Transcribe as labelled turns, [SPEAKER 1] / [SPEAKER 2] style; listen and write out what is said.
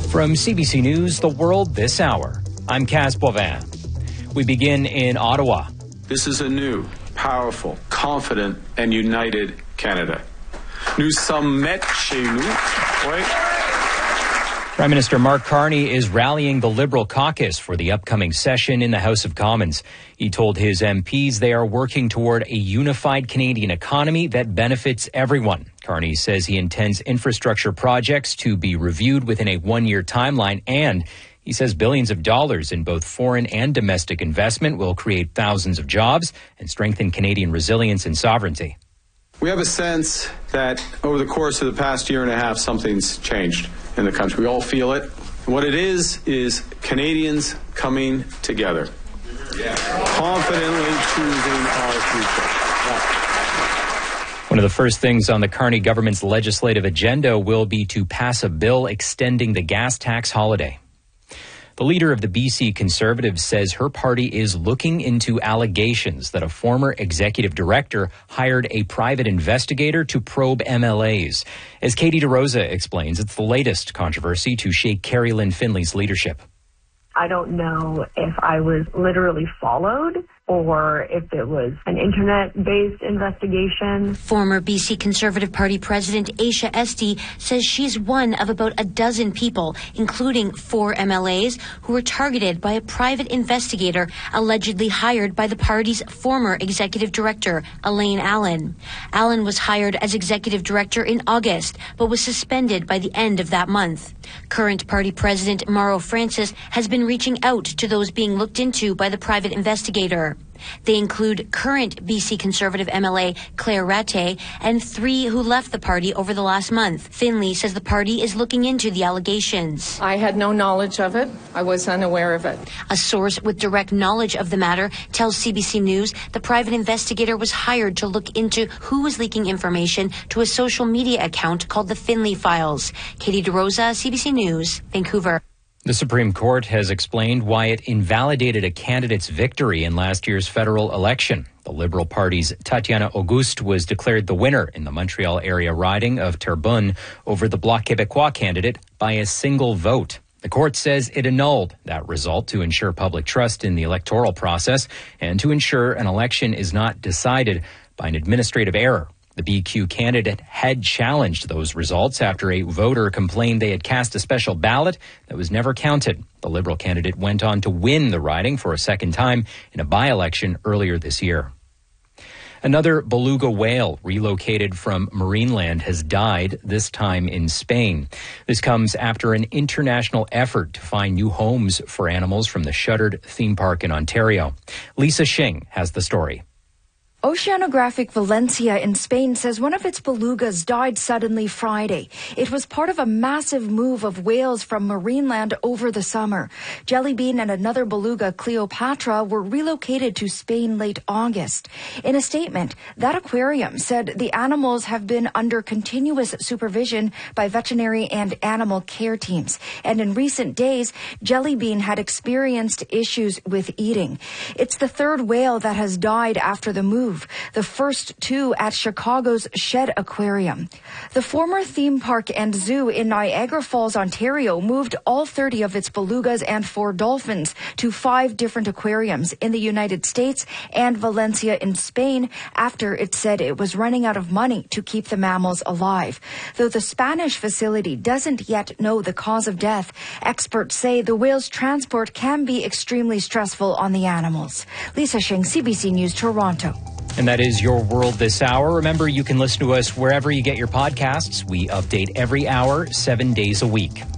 [SPEAKER 1] From CBC News, The World This Hour, I'm Cas Boivin. We begin in Ottawa.
[SPEAKER 2] This is a new, powerful, confident, and united Canada. Nous sommes maîtres chez nous. Right?
[SPEAKER 1] Prime Minister Mark Carney is rallying the Liberal caucus for the upcoming session in the House of Commons. He told his MPs they are working toward a unified Canadian economy that benefits everyone. Carney says he intends infrastructure projects to be reviewed within a one-year timeline, and he says billions of dollars in both foreign and domestic investment will create thousands of jobs and strengthen Canadian resilience and sovereignty.
[SPEAKER 2] We have a sense that over the course of the past year and a half, something's changed in the country. We all feel it. What it is Canadians coming together, confidently choosing our future.
[SPEAKER 1] One of the first things on the Carney government's legislative agenda will be to pass a bill extending the gas tax holiday. The leader of the BC Conservatives says her party is looking into allegations that a former executive director hired a private investigator to probe MLAs. As Katie DeRosa explains, it's the latest controversy to shake Carrie Lynn Finley's leadership.
[SPEAKER 3] I don't know if I was literally followed or if it was an internet-based investigation.
[SPEAKER 4] Former BC Conservative Party President Aisha Esty says she's one of about a dozen people, including 4 MLAs, who were targeted by a private investigator allegedly hired by the party's former executive director, Elaine Allen. Allen was hired as executive director in August, but was suspended by the end of that month. Current party president Mauro Francis has been reaching out to those being looked into by the private investigator. They include current BC Conservative MLA Claire Rattay and 3 who left the party over the last month. Finley says the party is looking into the allegations.
[SPEAKER 5] I had no knowledge of it. I was unaware of it.
[SPEAKER 4] A source with direct knowledge of the matter tells CBC News the private investigator was hired to look into who was leaking information to a social media account called the Finley Files. Katie DeRosa, CBC News, Vancouver.
[SPEAKER 1] The Supreme Court has explained why it invalidated a candidate's victory in last year's federal election. The Liberal Party's Tatiana Auguste was declared the winner in the Montreal area riding of Terrebonne over the Bloc Québécois candidate by a single vote. The court says it annulled that result to ensure public trust in the electoral process and to ensure an election is not decided by an administrative error. The BQ candidate had challenged those results after a voter complained they had cast a special ballot that was never counted. The Liberal candidate went on to win the riding for a second time in a by-election earlier this year. Another beluga whale relocated from Marineland has died, this time in Spain. This comes after an international effort to find new homes for animals from the shuttered theme park in Ontario. Lisa Shing has the story.
[SPEAKER 6] Oceanographic Valencia in Spain says one of its belugas died suddenly Friday. It was part of a massive move of whales from Marineland over the summer. Jellybean and another beluga, Cleopatra, were relocated to Spain late August. In a statement, that aquarium said the animals have been under continuous supervision by veterinary and animal care teams. And in recent days, Jellybean had experienced issues with eating. It's the third whale that has died after the move. The first 2 at Chicago's Shed Aquarium. The former theme park and zoo in Niagara Falls, Ontario, moved all 30 of its belugas and 4 dolphins to 5 different aquariums in the United States and Valencia in Spain after it said it was running out of money to keep the mammals alive. Though the Spanish facility doesn't yet know the cause of death, experts say the whale's transport can be extremely stressful on the animals. Lisa Shing, CBC News, Toronto.
[SPEAKER 1] And that is Your World This Hour. Remember, you can listen to us wherever you get your podcasts. We update every hour, 7 days a week.